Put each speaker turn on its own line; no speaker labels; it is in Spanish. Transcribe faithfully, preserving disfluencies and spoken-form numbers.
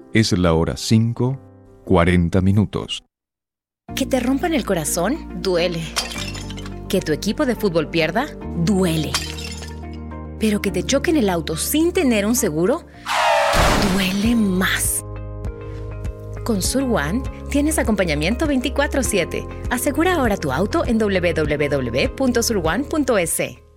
Es la hora cinco, cuarenta minutos.
Que te rompan el corazón, duele. Que tu equipo de fútbol pierda, duele. Pero que te choquen el auto sin tener un seguro, duele más. Con Surone tienes acompañamiento veinticuatro siete. Asegura ahora tu auto en doble u doble u doble u punto surone punto es.